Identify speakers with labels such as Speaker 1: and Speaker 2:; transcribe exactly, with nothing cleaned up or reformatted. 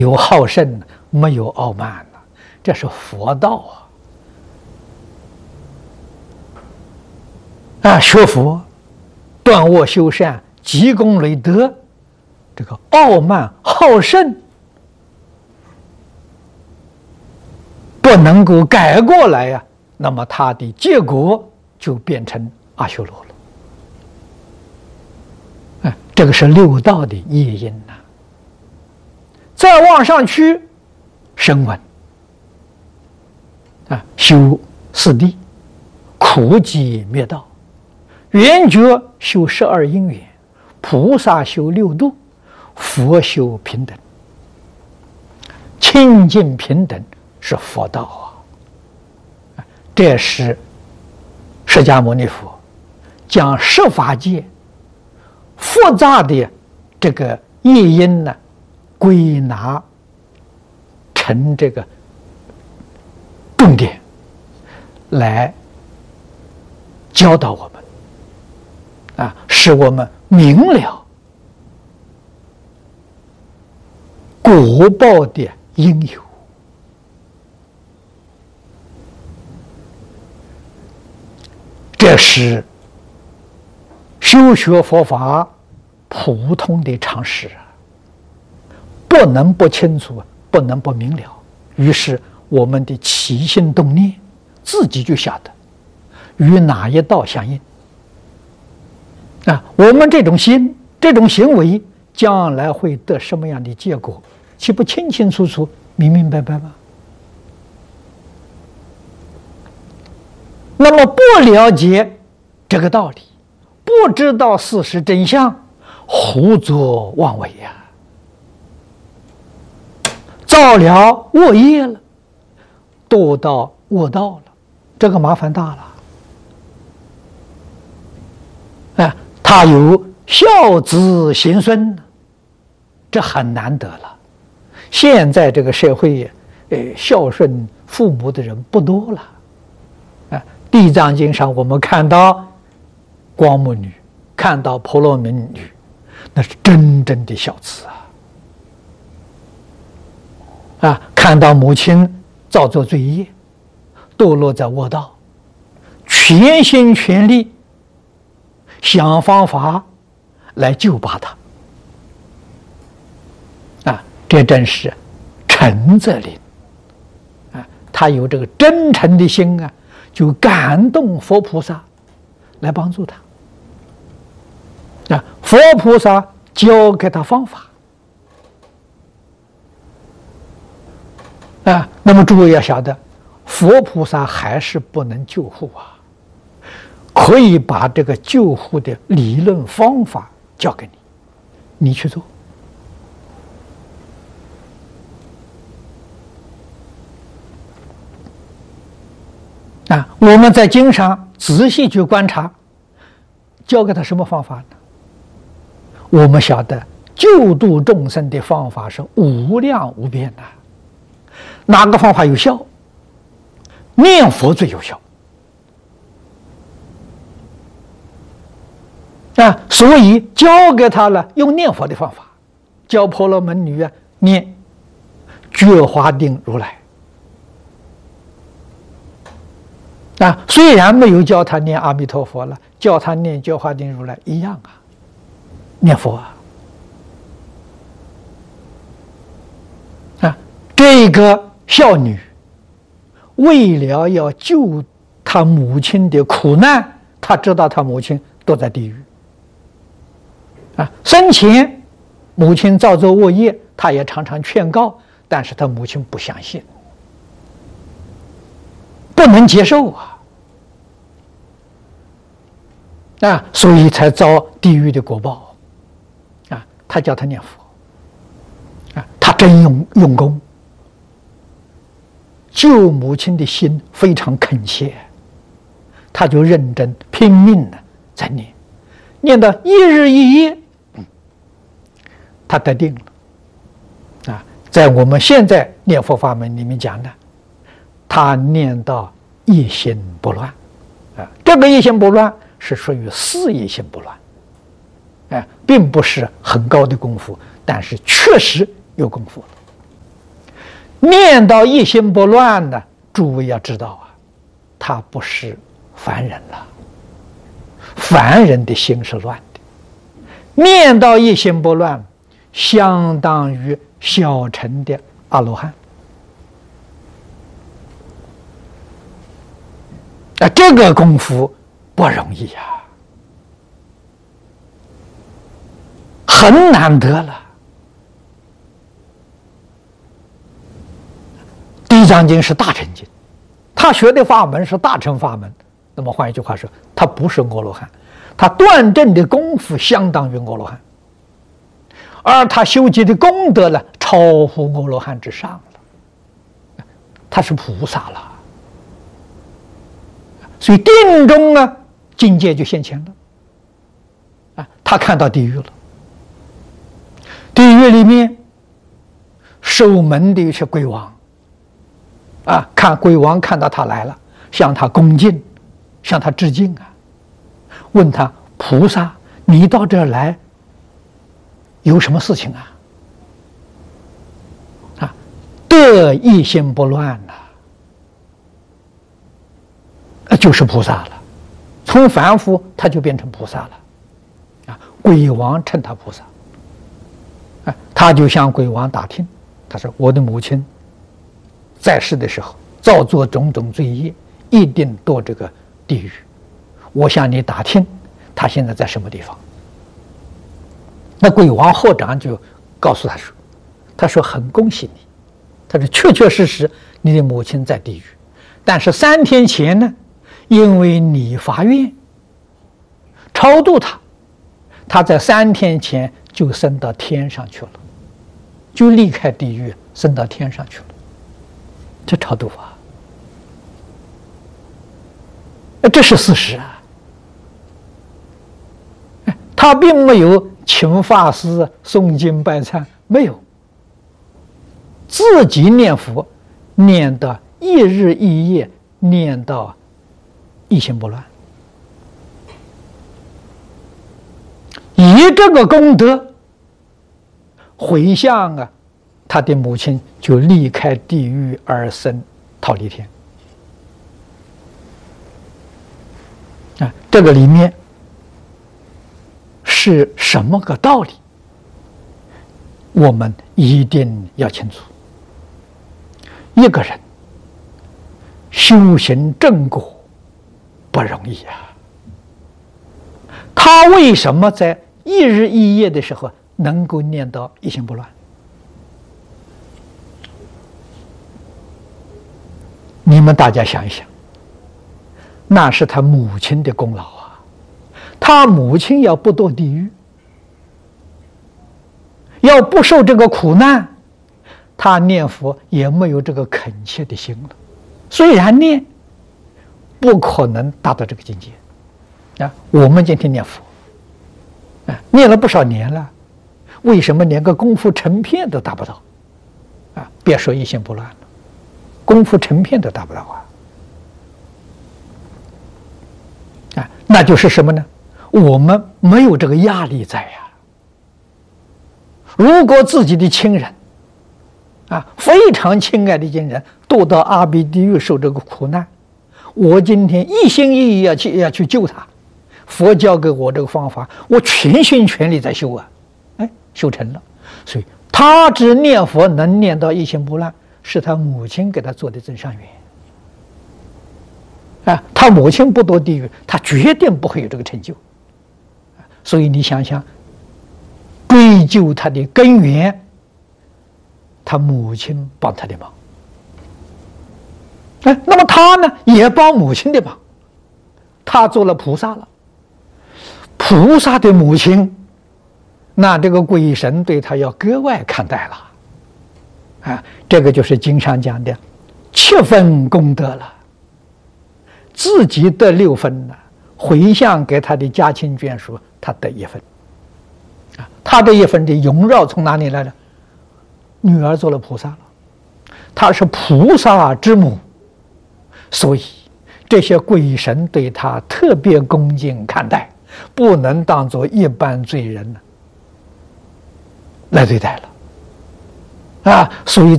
Speaker 1: 有好胜，没有傲慢了，这是佛道啊！啊，学佛，断恶修善，积功累德，这个傲慢好胜不能够改过来呀、啊，那么它的结果就变成阿修罗了。啊，这个是六道的业因呐、啊。再往上去，声闻啊，修四谛，苦集灭道，圆觉修十二因缘，菩萨修六度，佛修平等，清净平等是佛道啊！这是释迦牟尼佛将十法界复杂的这个业因呢，归纳成这个重点来教导我们啊，使我们明了果报的因由。这是修学佛法普通的常识啊，不能不清楚，不能不明了。于是我们的起心动念自己就晓得与哪一道相应啊，我们这种心这种行为将来会得什么样的结果，岂不清清楚楚明明白白吗？那么不了解这个道理，不知道事实真相，胡作妄为呀、啊，造了恶业了，堕到恶道了，这个麻烦大了。啊，他有孝子贤孙，这很难得了。现在这个社会，呃，孝顺父母的人不多了。啊，《地藏经》上我们看到光目女，看到婆罗门女，那是真正的孝子啊！啊，看到母亲造作罪业，堕落在恶道，全心全力想方法来救拔他啊！这真是诚则灵啊！他有这个真诚的心啊，就感动佛菩萨来帮助他啊！佛菩萨教给他方法啊！那么诸位要晓得，佛菩萨还是不能救护啊，可以把这个救护的理论方法教给你，你去做。啊，我们在经上仔细去观察，教给他什么方法呢？我们晓得救度众生的方法是无量无边的，哪个方法有效？念佛最有效啊！所以教给他了用念佛的方法，教婆罗门女啊念觉华定如来啊，虽然没有教他念阿弥陀佛了，教他念觉华定如来一样啊，念佛啊！啊，这个孝女为了要救她母亲的苦难，她知道她母亲都在地狱啊，生前母亲造作恶业，她也常常劝告，但是她母亲不相信，不能接受啊。啊，所以才遭地狱的果报啊！他叫他念佛啊，他真用用功，救母亲的心非常恳切，他就认真拼命的在念，念到一日一夜，嗯，他得定了啊！在我们现在念佛法门里面讲的，他念到一心不乱啊，这个一心不乱是属于事业心不乱，哎，并不是很高的功夫，但是确实有功夫。 念到一心不乱呢，诸位要知道啊，他不是凡人了。凡人的心是乱的，念到一心不乱，相当于小乘的阿罗汉。啊，这个功夫不容易呀、啊，很难得了。地藏经是大乘经，他学的法门是大乘法门。那么换一句话说，他不是阿罗汉，他断证的功夫相当于阿罗汉，而他修集的功德呢，超乎阿罗汉之上了，他是菩萨了。所以定中呢，境界就现前了。啊，他看到地狱了，地狱里面守门的是鬼王，啊，看鬼王看到他来了，向他恭敬。向他致敬啊！问他菩萨，你到这儿来有什么事情啊？啊，得一心不乱呐、啊，就是菩萨了。从凡夫他就变成菩萨了，啊，鬼王称他菩萨，啊，他就向鬼王打听，他说我的母亲在世的时候造作种种罪业，一定堕这个地狱，我向你打听，他现在在什么地方？那鬼王后长就告诉他说：“他说很恭喜你，他说确确实实你的母亲在地狱，但是三天前呢，因为你发愿超度他，他在三天前就升到天上去了，就离开地狱升到天上去了，这超度法。”这是事实啊！他并没有请法师诵经拜忏，没有，自己念佛，念到一日一夜，念到一心不乱，以这个功德回向啊，他的母亲就离开地狱而生忉利天。啊，这个里面是什么个道理？我们一定要清楚。一个人修行正果不容易啊，他为什么在一日一夜的时候能够念到一心不乱？你们大家想一想。那是他母亲的功劳啊！他母亲要不堕地狱，要不受这个苦难，他念佛也没有这个恳切的心了。虽然念，不可能达到这个境界啊！我们今天念佛，啊，念了不少年了，为什么连个功夫成片都达不到？啊，别说一心不乱了，功夫成片都达不到啊！啊，那就是什么呢？我们没有这个压力在呀。如果自己的亲人，啊，非常亲爱的亲人堕到阿鼻地狱受这个苦难，我今天一心一意要去要去救他，佛教给我这个方法，我全心全力在修啊，哎，修成了。所以他只念佛能念到一心不乱，是他母亲给他做的增上缘。啊，他母亲不堕地狱，他决定不会有这个成就。所以你想想，追究他的根源，他母亲帮他的忙。哎，那么他呢，也帮母亲的忙，他做了菩萨了。菩萨的母亲，那这个鬼神对他要格外看待了。啊，这个就是经上讲的七分功德了。自己得六分呢，回向给他的家亲眷属，他得一分。啊，他这一分的荣耀从哪里来的？女儿做了菩萨了，她是菩萨之母，所以这些鬼神对他特别恭敬看待，不能当作一般罪人来对待了。啊，所以